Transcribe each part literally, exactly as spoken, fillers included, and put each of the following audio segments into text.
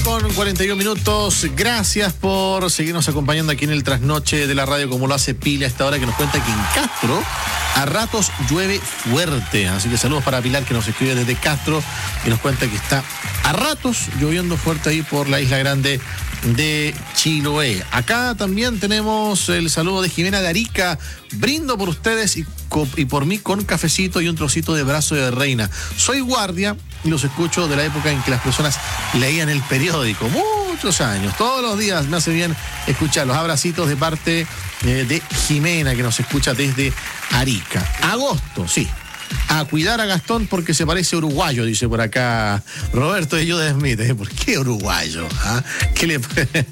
con cuarenta y un minutos. Gracias por seguirnos acompañando aquí en el trasnoche de la radio, como lo hace Pila a esta hora, que nos cuenta que en Castro a ratos llueve fuerte. Así que saludos para Pilar, que nos escribe desde Castro y nos cuenta que está a ratos lloviendo fuerte ahí por la Isla Grande de Chiloé. Acá también tenemos el saludo de Jimena de Arica. Brindo por ustedes y, y por mí con cafecito y un trocito de brazo de reina. Soy guardia y los escucho de la época en que las personas leían el periódico. Muchos años, todos los días me hace bien escucharlos. Abracitos de parte eh, de Jimena, que nos escucha desde Arica. Agosto, sí. A cuidar a Gastón porque se parece uruguayo, dice por acá Roberto de Judas Smith. ¿Por qué uruguayo? ¿Ah? ¿Qué le...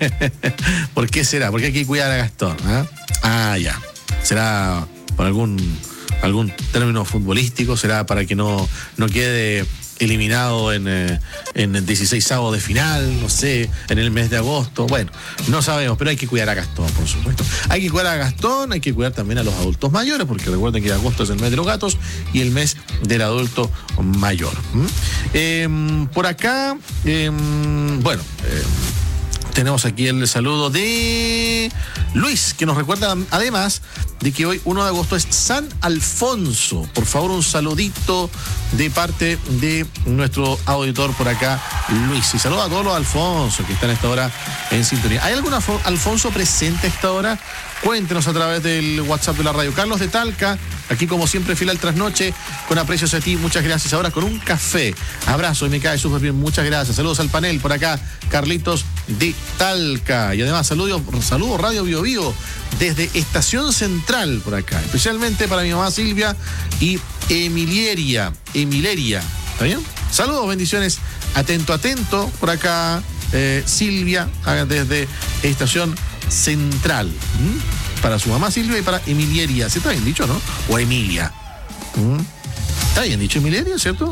¿Por qué será? ¿Por qué hay que cuidar a Gastón? ¿Ah? ah, ya. ¿Será por algún, algún término futbolístico? ¿Será para que no, no quede eliminado en, eh, en el dieciseisavo de final, no sé, en el mes de agosto? Bueno, no sabemos, pero hay que cuidar a Gastón, por supuesto. Hay que cuidar a Gastón, hay que cuidar también a los adultos mayores, porque recuerden que agosto es el mes de los gatos y el mes del adulto mayor. ¿Mm? Eh, por acá, eh, bueno... Eh, tenemos aquí el saludo de Luis, que nos recuerda además de que hoy, uno de agosto, es San Alfonso. Por favor, un saludito de parte de nuestro auditor por acá, Luis. Y saludo a todos los Alfonso que están a esta hora en sintonía. ¿Hay algún Alfonso presente a esta hora? Cuéntenos a través del WhatsApp de la radio. Carlos de Talca, aquí como siempre, fiel al trasnoche, con aprecios a ti, muchas gracias. Ahora con un café. Abrazo y me cae súper bien, muchas gracias. Saludos al panel por acá, Carlitos de Talca. Y además, saludos saludo Radio Bio Bio desde Estación Central por acá. Especialmente para mi mamá Silvia y Emilieria. Emileria, ¿está bien? Saludos, bendiciones. Atento, atento por acá, eh, Silvia, desde Estación Central. ¿Mm? Para su mamá Silvia y para Emilieria. ¿Sí está bien dicho, no? O Emilia. ¿Mm? Está bien dicho Emilieria, ¿cierto?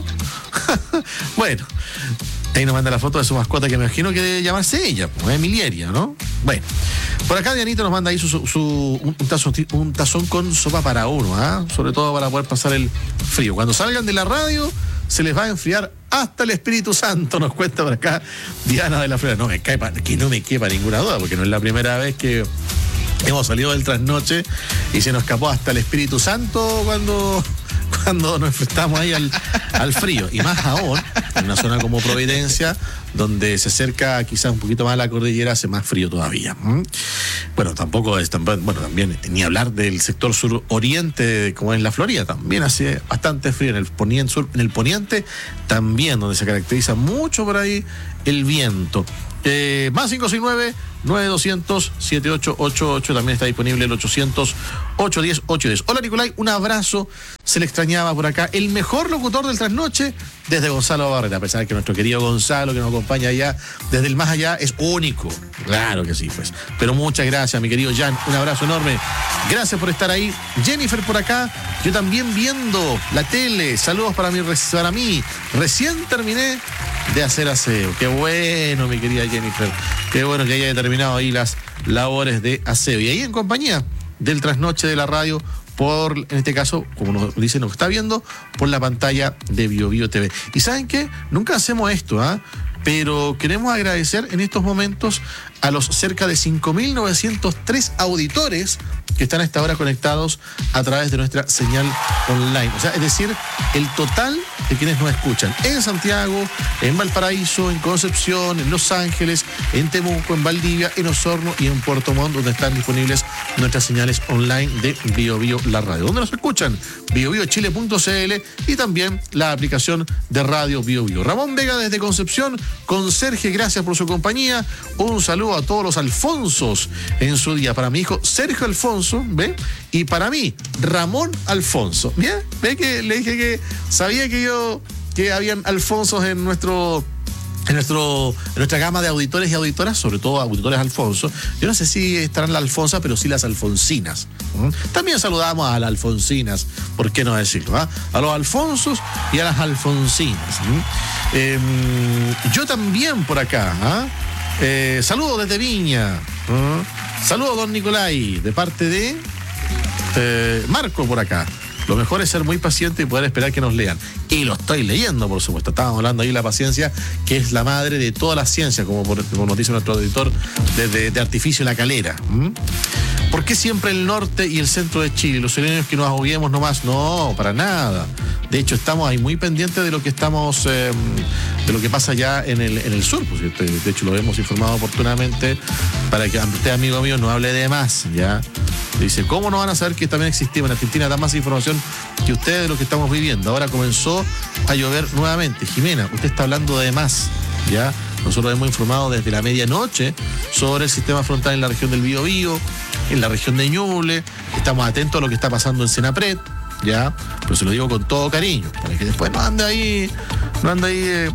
Bueno, ahí nos manda la foto de su mascota, que me imagino que debe llamarse ella, pues, Emilieria, ¿no? Bueno, por acá Dianita nos manda ahí su, su, su, un, tazón, un tazón con sopa para uno, ¿ah? ¿eh? Sobre todo para poder pasar el frío. Cuando salgan de la radio, se les va a enfriar hasta el Espíritu Santo, nos cuenta por acá Diana de la Flora. No me quepa, que no me quepa ninguna duda, porque no es la primera vez que hemos salido del trasnoche y se nos escapó hasta el Espíritu Santo cuando, cuando nos enfrentamos ahí al, al frío. Y más aún, en una zona como Providencia, donde se acerca quizás un poquito más a la cordillera, hace más frío todavía. ¿Mm? Bueno, tampoco es tan, bueno, también ni hablar del sector suroriente, como es la Florida, también hace bastante frío. En el poniente, sur, en el poniente también, donde se caracteriza mucho por ahí el viento. Eh, más cinco seis nueve, nueve dos cero cero, siete ocho ocho ocho. También está disponible el ochocientos, ochocientos diez, ochocientos diez. Hola Nicolai, un abrazo. Se le extrañaba por acá. El mejor locutor del trasnoche desde Gonzalo Barrera. A pesar de que nuestro querido Gonzalo, que nos acompaña allá desde el más allá, es único. Claro que sí, pues. Pero muchas gracias, mi querido Jan. Un abrazo enorme. Gracias por estar ahí. Jennifer por acá. Yo también viendo la tele. Saludos para mí. Para mí. Recién terminé de hacer aseo. Qué bueno, mi querida Jennifer. Qué bueno que haya terminado ahí las labores de aseo. Y ahí en compañía del trasnoche de la radio, por, en este caso, como nos dice, nos está viendo por la pantalla de Bio Bio T V. Y ¿saben qué? Nunca hacemos esto, ¿ah? ¿eh? Pero queremos agradecer en estos momentos a los cerca de cinco mil novecientos tres auditores que están a esta hora conectados a través de nuestra señal online. O sea, es decir, el total de quienes nos escuchan en Santiago, en Valparaíso, en Concepción, en Los Ángeles, en Temuco, en Valdivia, en Osorno y en Puerto Montt, donde están disponibles nuestras señales online de Bio Bio La Radio. ¿Dónde nos escuchan? bio bio chile punto c l y también la aplicación de Radio Bio Bio. Ramón Vega desde Concepción, conserje, gracias por su compañía. Un saludo a todos los Alfonsos en su día. Para mi hijo Sergio Alfonso, ¿ve? Y para mí, Ramón Alfonso. ¿Bien? ¿Ve que le dije que sabía que yo, que habían Alfonsos en nuestro... En, nuestro, en nuestra gama de auditores y auditoras, sobre todo auditores Alfonso? Yo no sé si estarán las Alfonsas, pero sí las Alfonsinas. ¿Mm? También saludamos a las Alfonsinas, ¿por qué no decirlo? ¿eh? A los Alfonsos y a las Alfonsinas. ¿Mm? Eh, yo también por acá. ¿eh? Eh, saludos desde Viña. ¿eh? Saludos, don Nicolai, de parte de eh, Marco por acá. Lo mejor es ser muy paciente y poder esperar que nos lean. Y lo estoy leyendo, por supuesto. Estábamos hablando ahí de la paciencia, que es la madre de toda la ciencia, como, por, como nos dice nuestro editor de, de, de Artificio La Calera. ¿Mm? ¿Por qué siempre el norte y el centro de Chile? Los chilenos que nos ahoguemos nomás. No, para nada. De hecho, estamos ahí muy pendientes de lo que estamos, eh, de lo que pasa ya en el, en el sur. Pues, de hecho, lo hemos informado oportunamente para que usted, amigo mío, no hable de más, ¿ya? Dice, ¿cómo no van a saber que también existimos? En Argentina da más información que ustedes de lo que estamos viviendo. Ahora comenzó a llover nuevamente. Jimena, usted está hablando de más, ¿ya? Nosotros hemos informado desde la medianoche sobre el sistema frontal en la región del Biobío, en la región de Ñuble. Estamos atentos a lo que está pasando en Senapred, ¿ya? Pero se lo digo con todo cariño, para que después no ande ahí, no ande ahí eh,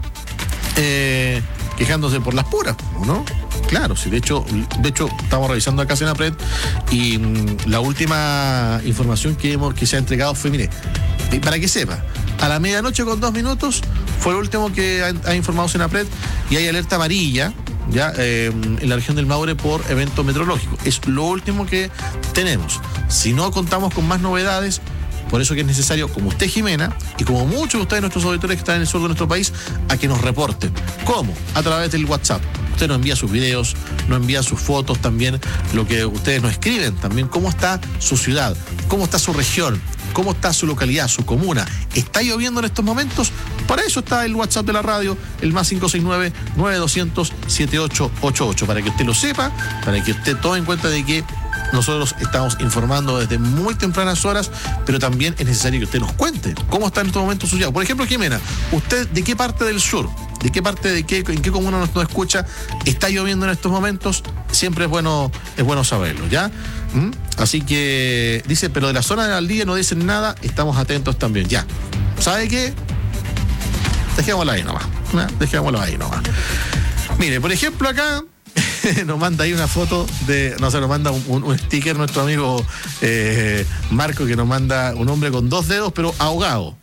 eh, quejándose por las puras, ¿no? Claro, sí, de hecho, de hecho estamos revisando acá Senapred y mmm, la última información que hemos que se ha entregado fue, mire, para que sepa, a la medianoche con dos minutos fue el último que ha, ha informado Senapred y hay alerta amarilla ya eh, en la región del Maule por evento meteorológico. Es lo último que tenemos. Si no contamos con más novedades, por eso que es necesario, como usted, Jimena, y como muchos de ustedes, nuestros auditores que están en el sur de nuestro país, a que nos reporten. ¿Cómo? A través del WhatsApp. Usted nos envía sus videos, nos envía sus fotos también, lo que ustedes nos escriben también, cómo está su ciudad, cómo está su región, cómo está su localidad, su comuna. ¿Está lloviendo en estos momentos? Para eso está el WhatsApp de la radio, el más cinco seis nueve, nueve dos cero cero, siete ocho ocho ocho, para que usted lo sepa, para que usted tome en cuenta de que nosotros estamos informando desde muy tempranas horas, pero también es necesario que usted nos cuente cómo está en estos momentos su ciudad. Por ejemplo, Jimena, ¿usted de qué parte del sur, de qué parte, de qué, en qué comuna nos, nos escucha, está lloviendo en estos momentos? Siempre es bueno, es bueno saberlo, ¿ya? ¿Mm? Así que dice, pero de la zona de Valdivia no dicen nada, estamos atentos también, ya. ¿Sabe qué? Dejémoslo ahí nomás, ¿no? Dejémoslo ahí nomás. Mire, por ejemplo, acá nos manda ahí una foto de, no sé, nos manda un, un, un sticker nuestro amigo eh, Marco, que nos manda un hombre con dos dedos, pero ahogado.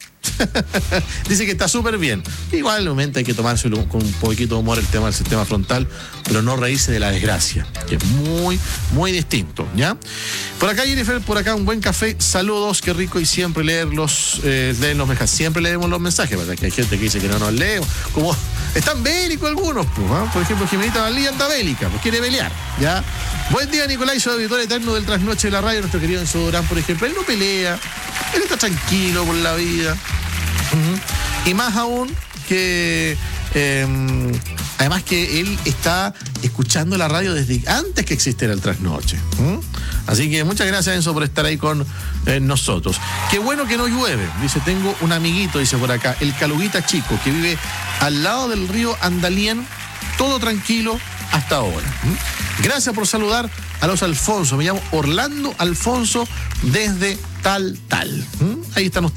Dice que está súper bien. Igualmente hay que tomarse con un poquito de humor el tema del sistema frontal, pero no reírse de la desgracia, que es muy, muy distinto, ¿ya? Por acá, Jennifer, por acá un buen café. Saludos, qué rico, y siempre leerlos, eh, leer los mensajes. Siempre leemos los mensajes, ¿verdad? Que hay gente que dice que no nos leemos. Como están bélicos algunos, pues, ¿eh? Por ejemplo, Jimenita Valía anda bélica, pues quiere pelear, ¿ya? Buen día, Nicolás, soy auditor eterno del Trasnoche de la Radio, nuestro querido Enzo Durán, por ejemplo. Él no pelea, él está tranquilo por la vida. Uh-huh. Y más aún que eh, además que él está escuchando la radio desde antes que existiera el Trasnoche. ¿Mm? Así que muchas gracias, Enzo, por estar ahí con eh, nosotros. Qué bueno que no llueve. Dice, tengo un amiguito, dice por acá, el Caluguita Chico, que vive al lado del río Andalién, todo tranquilo hasta ahora. ¿Mm? Gracias por saludar a los Alfonso. Me llamo Orlando Alfonso desde tal, tal. ¿Mm? Ahí están ustedes.